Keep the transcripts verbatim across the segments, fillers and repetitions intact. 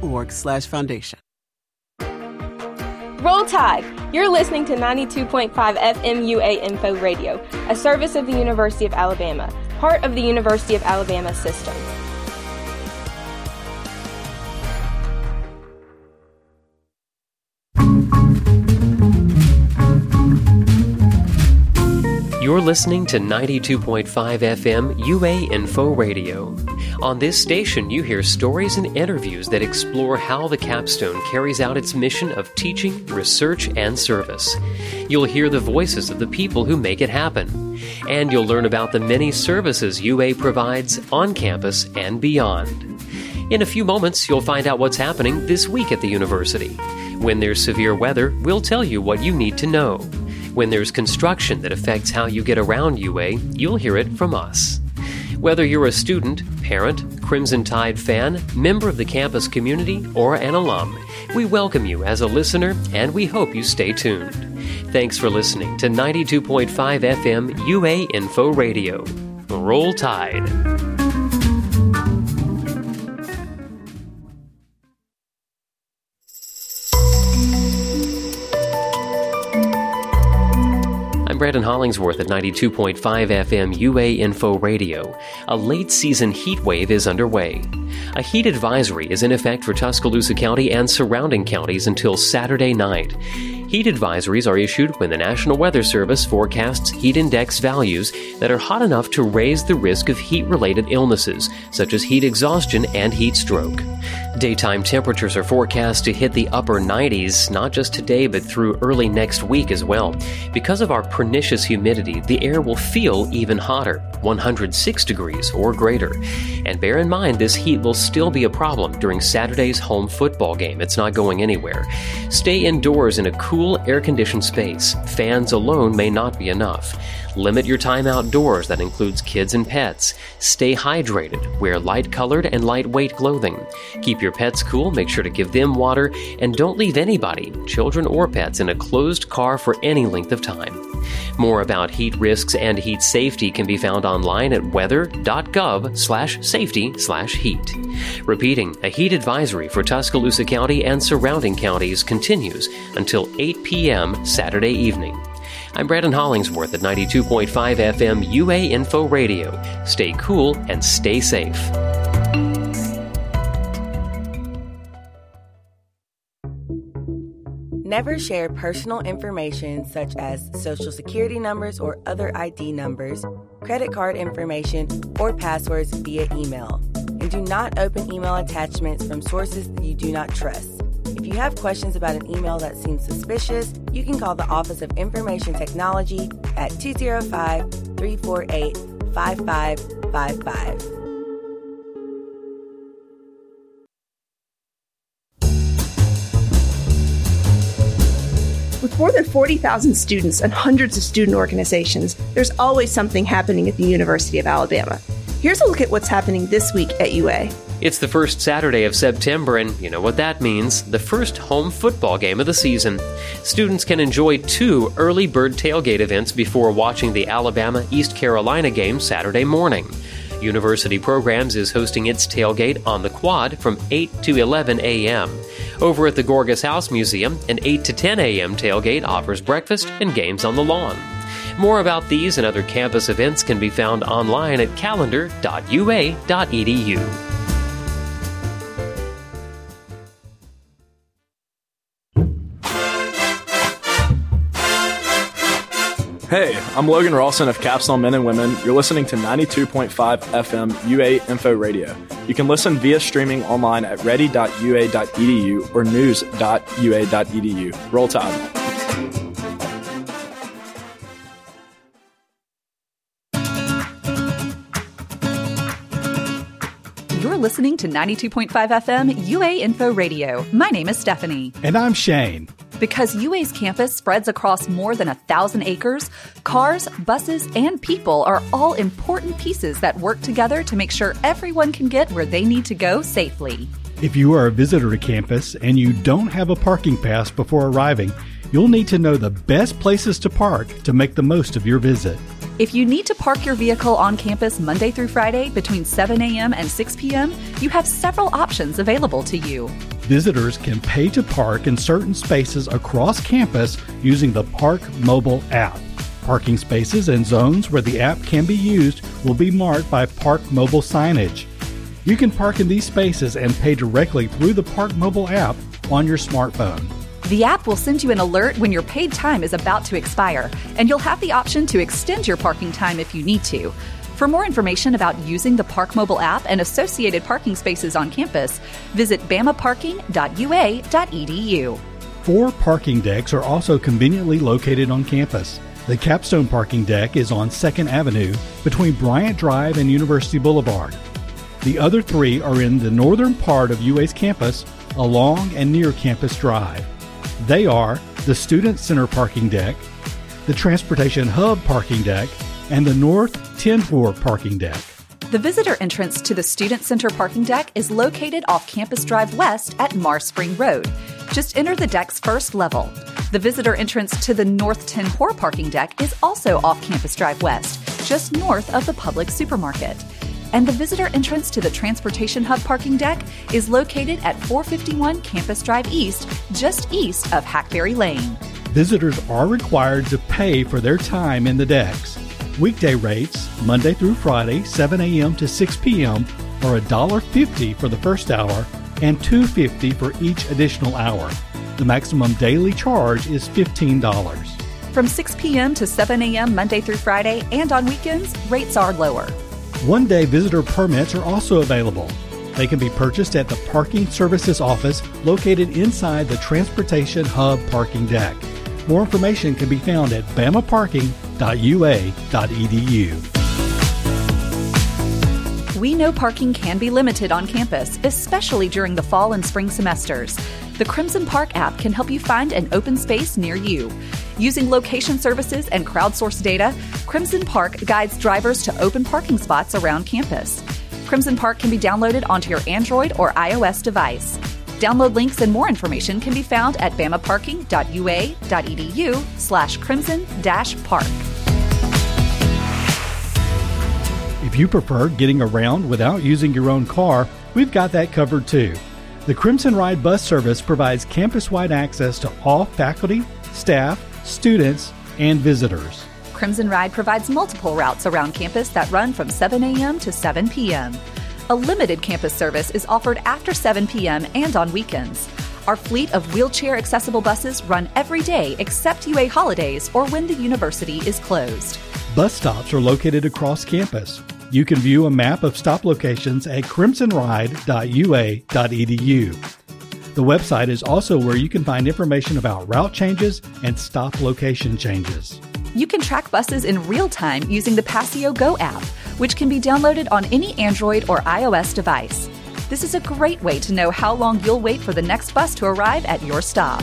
org slash foundation. Roll Tide! You're listening to ninety-two point five F M U A Info Radio, a service of the University of Alabama, part of the University of Alabama system. You're listening to ninety-two point five F M U A Info Radio. On this station, you hear stories and interviews that explore how the Capstone carries out its mission of teaching, research, and service. You'll hear the voices of the people who make it happen. And you'll learn about the many services U A provides on campus and beyond. In a few moments, you'll find out what's happening this week at the university. When there's severe weather, we'll tell you what you need to know. When there's construction that affects how you get around U A, you'll hear it from us. Whether you're a student, parent, Crimson Tide fan, member of the campus community, or an alum, we welcome you as a listener, and we hope you stay tuned. Thanks for listening to ninety-two point five F M U A Info Radio. Roll Tide. I'm Brandon Hollingsworth at ninety-two point five F M U A Info Radio. A late-season heat wave is underway. A heat advisory is in effect for Tuscaloosa County and surrounding counties until Saturday night. Heat advisories are issued when the National Weather Service forecasts heat index values that are hot enough to raise the risk of heat-related illnesses, such as heat exhaustion and heat stroke. Daytime temperatures are forecast to hit the upper nineties, not just today, but through early next week as well. Because of our pernicious humidity, the air will feel even hotter, one hundred six degrees or greater. And bear in mind, this heat will still be a problem during Saturday's home football game. It's not going anywhere. Stay indoors in a cool, air-conditioned space. Fans alone may not be enough. Limit your time outdoors. That includes kids and pets. Stay hydrated. Wear light-colored and lightweight clothing. Keep your pets cool. Make sure to give them water. And don't leave anybody, children or pets, in a closed car for any length of time. More about heat risks and heat safety can be found online at weather.gov slash safety slash heat. Repeating, a heat advisory for Tuscaloosa County and surrounding counties continues until eight p.m. Saturday evening. I'm Brandon Hollingsworth at ninety-two point five F M U A Info Radio. Stay cool and stay safe. Never share personal information such as social security numbers or other I D numbers, credit card information, or passwords via email. And do not open email attachments from sources that you do not trust. If you have questions about an email that seems suspicious, you can call the Office of Information Technology at two oh five, three four eight, five five five five. With more than forty thousand students and hundreds of student organizations, there's always something happening at the University of Alabama. Here's a look at what's happening this week at U A. It's the first Saturday of September, and you know what that means. The first home football game of the season. Students can enjoy two early bird tailgate events before watching the Alabama-East Carolina game Saturday morning. University Programs is hosting its tailgate on the Quad from eight to eleven a.m. Over at the Gorgas House Museum, an eight to ten a.m. tailgate offers breakfast and games on the lawn. More about these and other campus events can be found online at calendar dot u a dot e d u. Hey, I'm Logan Rawson of Capstone Men and Women. You're listening to ninety-two point five F M U A Info Radio. You can listen via streaming online at ready dot u a dot e d u or news dot u a dot e d u. Roll Tide. You're listening to ninety-two point five F M U A Info Radio. My name is Stephanie. And I'm Shane. Because U A's campus spreads across more than a thousand acres, cars, buses, and people are all important pieces that work together to make sure everyone can get where they need to go safely. If you are a visitor to campus and you don't have a parking pass before arriving, you'll need to know the best places to park to make the most of your visit. If you need to park your vehicle on campus Monday through Friday between seven a.m. and six p.m., you have several options available to you. Visitors can pay to park in certain spaces across campus using the Park Mobile app. Parking spaces and zones where the app can be used will be marked by Park Mobile signage. You can park in these spaces and pay directly through the Park Mobile app on your smartphone. The app will send you an alert when your paid time is about to expire, and you'll have the option to extend your parking time if you need to. For more information about using the Park Mobile app and associated parking spaces on campus, visit bama parking dot u a dot e d u. Four parking decks are also conveniently located on campus. The Capstone parking deck is on second Avenue between Bryant Drive and University Boulevard. The other three are in the northern part of U A's campus, along and near Campus Drive. They are the Student Center parking deck, the Transportation Hub parking deck, and the North tenth floor parking deck. The visitor entrance to the Student Center parking deck is located off Campus Drive West at Mar Spring Road. Just enter the deck's first level. The visitor entrance to the North tenth floor parking deck is also off Campus Drive West, just north of the Publix supermarket. And the visitor entrance to the Transportation Hub parking deck is located at four fifty-one Campus Drive East, just east of Hackberry Lane. Visitors are required to pay for their time in the decks. Weekday rates, Monday through Friday, seven a.m. to six p.m., are one dollar fifty for the first hour and two dollars fifty for each additional hour. The maximum daily charge is fifteen dollars. From six p.m. to seven a.m. Monday through Friday and on weekends, rates are lower. One-day visitor permits are also available. They can be purchased at the Parking Services Office located inside the Transportation Hub parking deck. More information can be found at bama parking dot u a dot e d u. We know parking can be limited on campus, especially during the fall and spring semesters. The Crimson Park app can help you find an open space near you. Using location services and crowdsourced data, Crimson Park guides drivers to open parking spots around campus. Crimson Park can be downloaded onto your Android or iOS device. Download links and more information can be found at bama parking dot u a dot e d u slash crimson dash park. If you prefer getting around without using your own car, we've got that covered too. The Crimson Ride bus service provides campus-wide access to all faculty, staff, students, and visitors. Crimson Ride provides multiple routes around campus that run from seven a.m. to seven p.m. A limited campus service is offered after seven p.m. and on weekends. Our fleet of wheelchair-accessible buses run every day except U A holidays or when the university is closed. Bus stops are located across campus. You can view a map of stop locations at crimson ride dot u a dot e d u. The website is also where you can find information about route changes and stop location changes. You can track buses in real time using the Passio Go app, which can be downloaded on any Android or iOS device. This is a great way to know how long you'll wait for the next bus to arrive at your stop.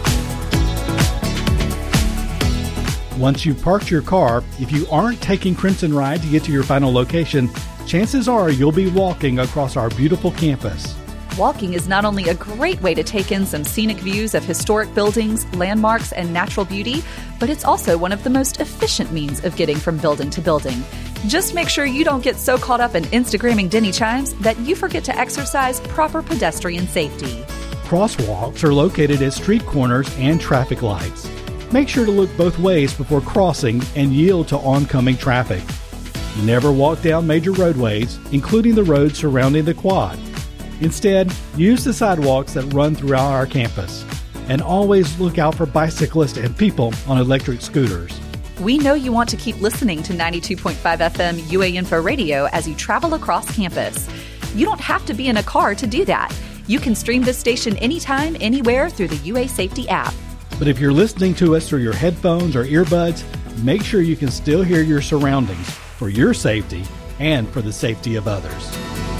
Once you've parked your car, if you aren't taking Crimson Ride to get to your final location, chances are you'll be walking across our beautiful campus. Walking is not only a great way to take in some scenic views of historic buildings, landmarks, and natural beauty, but it's also one of the most efficient means of getting from building to building. Just make sure you don't get so caught up in Instagramming Denny chimes that you forget to exercise proper pedestrian safety. Crosswalks are located at street corners and traffic lights. Make sure to look both ways before crossing and yield to oncoming traffic. Never walk down major roadways, including the roads surrounding the quad. Instead, use the sidewalks that run throughout our campus. And always look out for bicyclists and people on electric scooters. We know you want to keep listening to ninety-two point five F M U A Info Radio as you travel across campus. You don't have to be in a car to do that. You can stream this station anytime, anywhere through the U A Safety app. But if you're listening to us through your headphones or earbuds, make sure you can still hear your surroundings for your safety and for the safety of others.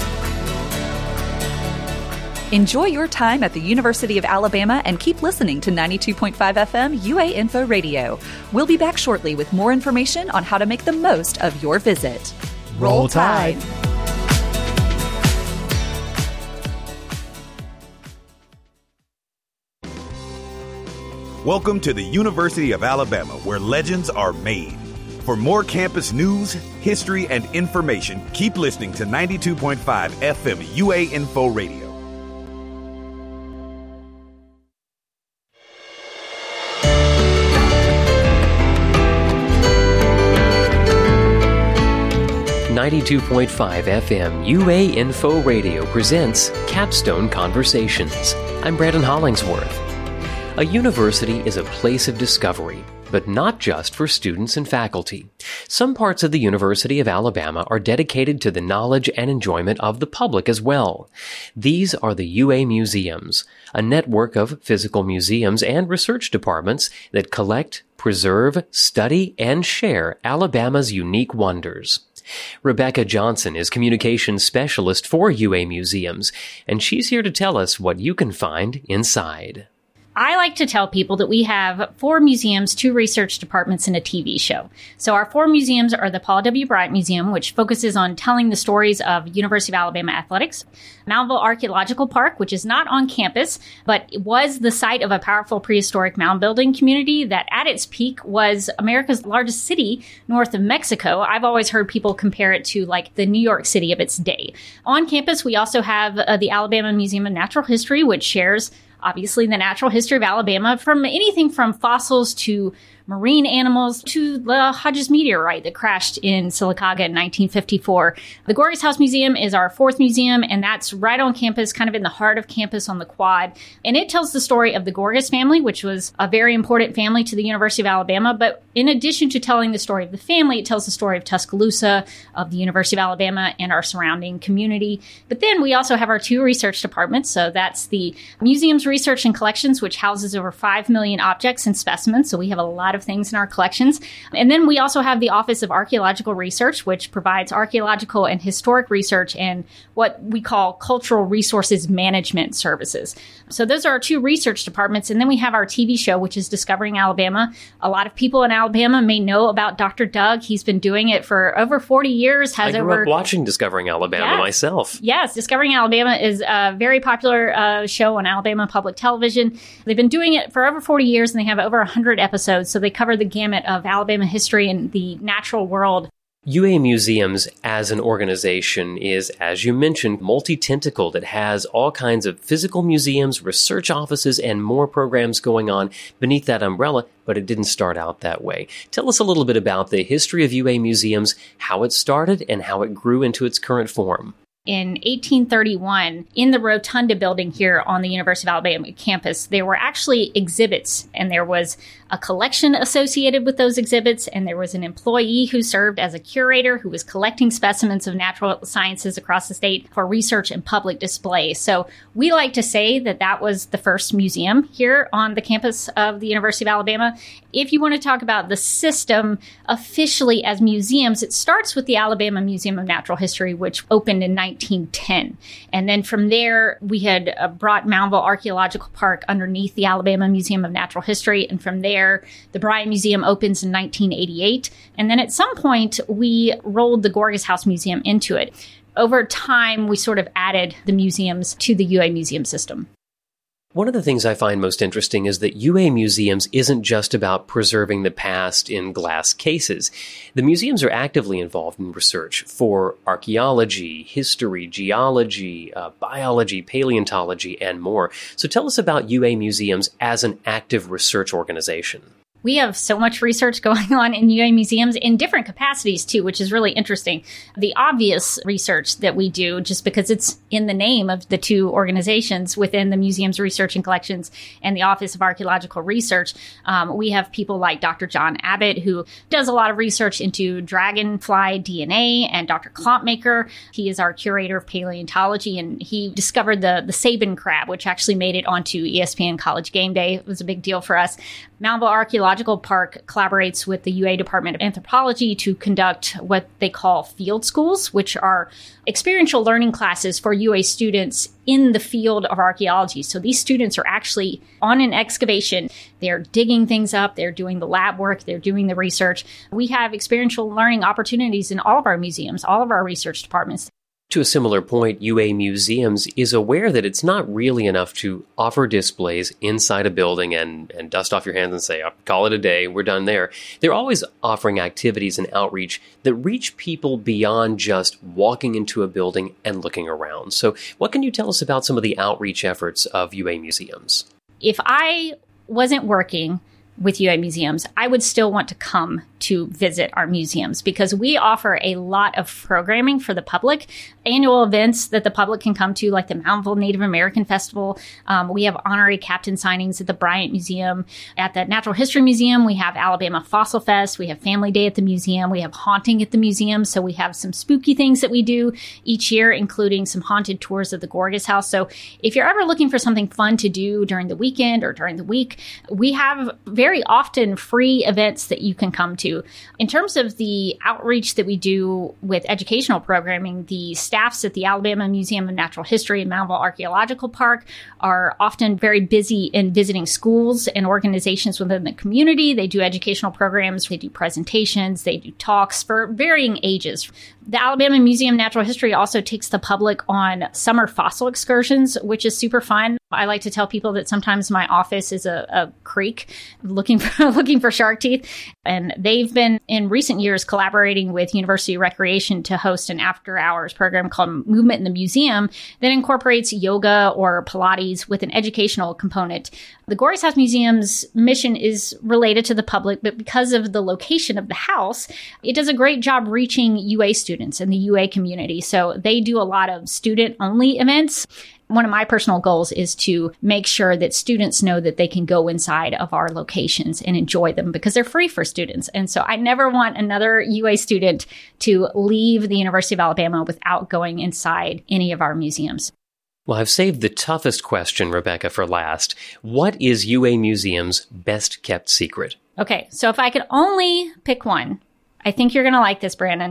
Enjoy your time at the University of Alabama and keep listening to ninety-two point five F M U A Info Radio. We'll be back shortly with more information on how to make the most of your visit. Roll, Roll Tide! Welcome to the University of Alabama, where legends are made. For more campus news, history, and information, keep listening to ninety-two point five F M U A Info Radio. ninety-two point five F M U A Info Radio presents Capstone Conversations. I'm Brandon Hollingsworth. A university is a place of discovery, but not just for students and faculty. Some parts of the University of Alabama are dedicated to the knowledge and enjoyment of the public as well. These are the U A Museums, a network of physical museums and research departments that collect, preserve, study, and share Alabama's unique wonders. Rebecca Johnson is communications specialist for U A Museums, and she's here to tell us what you can find inside. I like to tell people that we have four museums, two research departments, and a T V show. So our four museums are the Paul W. Bryant Museum, which focuses on telling the stories of University of Alabama athletics. Moundville Archaeological Park, which is not on campus, but was the site of a powerful prehistoric mound building community that at its peak was America's largest city north of Mexico. I've always heard people compare it to like the New York City of its day. On campus, we also have uh, the Alabama Museum of Natural History, which shares obviously the natural history of Alabama, from anything from fossils to marine animals to the Hodges meteorite that crashed in Sylacauga in nineteen fifty-four. The Gorgas House Museum is our fourth museum, and that's right on campus, kind of in the heart of campus on the quad. And it tells the story of the Gorgas family, which was a very important family to the University of Alabama. But in addition to telling the story of the family, it tells the story of Tuscaloosa, of the University of Alabama, and our surrounding community. But then we also have our two research departments. So that's the Museums Research and Collections, which houses over five million objects and specimens. So we have a lot of things in our collections. And then we also have the Office of Archaeological Research, which provides archaeological and historic research and what we call cultural resources management services. So those are our two research departments. And then we have our T V show, which is Discovering Alabama. A lot of people in Alabama may know about Doctor Doug. He's been doing it for over forty years. Has I grew over up watching Discovering Alabama yes, myself. Yes, Discovering Alabama is a very popular uh, show on Alabama Public Television. They've been doing it for over forty years, and they have over one hundred episodes. So they cover the gamut of Alabama history and the natural world. U A Museums as an organization is, as you mentioned, multi-tentacled. It has all kinds of physical museums, research offices, and more programs going on beneath that umbrella, but it didn't start out that way. Tell us a little bit about the history of U A Museums, how it started, and how it grew into its current form. In eighteen thirty-one, in the Rotunda building here on the University of Alabama campus, there were actually exhibits, and there was a collection associated with those exhibits, and there was an employee who served as a curator who was collecting specimens of natural sciences across the state for research and public display. So we like to say that that was the first museum here on the campus of the University of Alabama. If you want to talk about the system officially as museums, it starts with the Alabama Museum of Natural History, which opened in nineteen ten. And then from there, we had uh, brought Moundville Archaeological Park underneath the Alabama Museum of Natural History. And from there, the Bryant Museum opens in nineteen eighty-eight. And then at some point, we rolled the Gorgas House Museum into it. Over time, we sort of added the museums to the U A Museum system. One of the things I find most interesting is that U A Museums isn't just about preserving the past in glass cases. The museums are actively involved in research for archaeology, history, geology, uh, biology, paleontology, and more. So tell us about U A Museums as an active research organization. We have so much research going on in U A Museums in different capacities, too, which is really interesting. The obvious research that we do, just because it's in the name of the two organizations within the Museums Research and Collections and the Office of Archaeological Research, um, we have people like Doctor John Abbott, who does a lot of research into dragonfly D N A, and Doctor Klompmaker. He is our curator of paleontology, and he discovered the, the Sabin crab, which actually made it onto E S P N College Game Day. It was a big deal for us. Moundville Archaeological Park collaborates with the U A Department of Anthropology to conduct what they call field schools, which are experiential learning classes for U A students in the field of archaeology. So these students are actually on an excavation. They're digging things up. They're doing the lab work. They're doing the research. We have experiential learning opportunities in all of our museums, all of our research departments. To a similar point, U A Museums is aware that it's not really enough to offer displays inside a building and, and dust off your hands and say, call it a day, we're done there. They're always offering activities and outreach that reach people beyond just walking into a building and looking around. So what can you tell us about some of the outreach efforts of U A Museums? If I wasn't working with U A Museums, I would still want to come to visit our museums because we offer a lot of programming for the public, annual events that the public can come to, like the Mountainville Native American Festival. Um, we have honorary captain signings at the Bryant Museum. At the Natural History Museum, we have Alabama Fossil Fest. We have Family Day at the museum. We have haunting at the museum. So we have some spooky things that we do each year, including some haunted tours of the Gorgas House. So if you're ever looking for something fun to do during the weekend or during the week, we have very often free events that you can come to. In terms of the outreach that we do with educational programming, the staffs at the Alabama Museum of Natural History and Mountainville Archaeological Park are often very busy in visiting schools and organizations within the community. They do educational programs, they do presentations, they do talks for varying ages. The Alabama Museum of Natural History also takes the public on summer fossil excursions, which is super fun. I like to tell people that sometimes my office is a, a creek looking for looking for shark teeth. And they've been, in recent years, collaborating with University Recreation to host an after-hours program called Movement in the Museum that incorporates yoga or Pilates with an educational component. The Gorgas House Museum's mission is related to the public, but because of the location of the house, it does a great job reaching U A students and the U A community. So they do a lot of student-only events. One of my personal goals is to make sure that students know that they can go inside of our locations and enjoy them because they're free for students. And so I never want another U A student to leave the University of Alabama without going inside any of our museums. Well, I've saved the toughest question, Rebecca, for last. What is U A Museum's best kept secret? Okay, so if I could only pick one, I think you're going to like this, Brandon.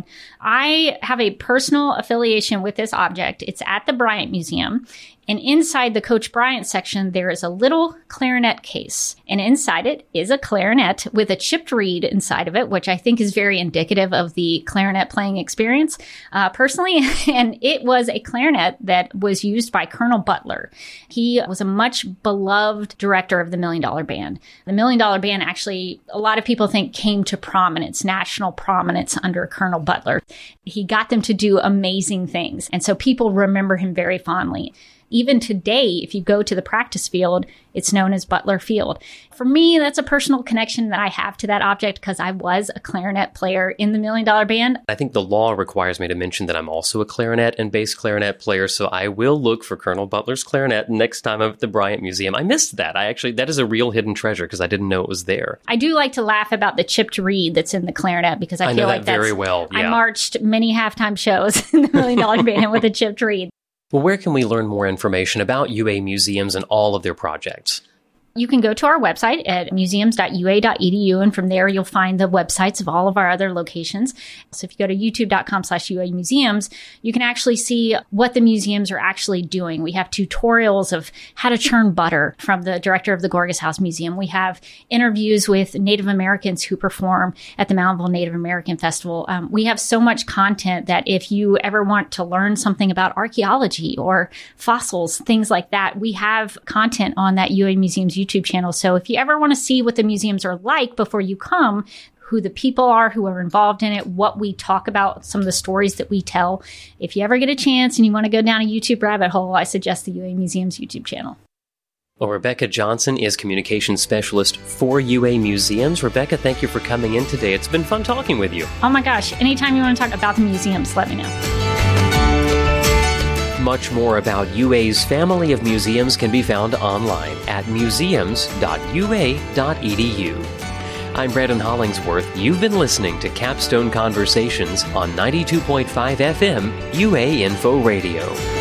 I have a personal affiliation with this object. It's at the Bryant Museum. And inside the Coach Bryant section, there is a little clarinet case. And inside it is a clarinet with a chipped reed inside of it, which I think is very indicative of the clarinet playing experience, uh, personally. And it was a clarinet that was used by Colonel Butler. He was a much beloved director of the Million Dollar Band. The Million Dollar Band actually, a lot of people think, came to prominence, national prominence under Colonel Butler. He got them to do amazing things. And so people remember him very fondly. Even today, if you go to the practice field, it's known as Butler Field. For me, that's a personal connection that I have to that object because I was a clarinet player in the Million Dollar Band. I think the law requires me to mention that I'm also a clarinet and bass clarinet player, so I will look for Colonel Butler's clarinet next time I'm at the Bryant Museum. I missed that. I actually, that is a real hidden treasure because I didn't know it was there. I do like to laugh about the chipped reed that's in the clarinet because I, I feel know like that that's very well. Yeah. I marched many halftime shows in the Million Dollar Band with a chipped reed. Well, where can we learn more information about U A Museums and all of their projects? You can go to our website at museums dot u a dot e d u, and from there you'll find the websites of all of our other locations. So if you go to youtube dot com slash U A museums, you can actually see what the museums are actually doing. We have tutorials of how to churn butter from the director of the Gorgas House Museum. We have interviews with Native Americans who perform at the Mountainville Native American Festival. Um, we have so much content that if you ever want to learn something about archaeology or fossils, things like that, we have content on that U A Museums YouTube channel. So if you ever want to see what the museums are like before you come, who the people are who are involved in it, what we talk about, some of the stories that we tell, if you ever get a chance and you want to go down a YouTube rabbit hole, I suggest the U A Museums YouTube channel. Well, Rebecca Johnson is Communications Specialist for U A Museums. Rebecca, thank you for coming in today. It's been fun talking with you. Oh my gosh, anytime you want to talk about the museums, let me know. Much more about U A's family of museums can be found online at museums dot u a dot e d u. I'm Brandon Hollingsworth. You've been listening to Capstone Conversations on ninety-two point five F M U A Info Radio.